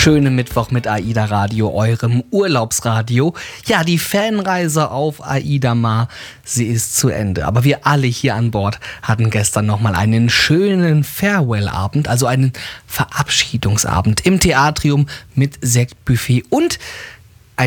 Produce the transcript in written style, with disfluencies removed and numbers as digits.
schönen Mittwoch mit AIDA Radio, eurem Urlaubsradio. Ja, die Fanreise auf AIDA Mar, sie ist zu Ende. Aber wir alle hier an Bord hatten gestern nochmal einen schönen Farewell-Abend, also einen Verabschiedungsabend im Theatrium mit Sektbuffet und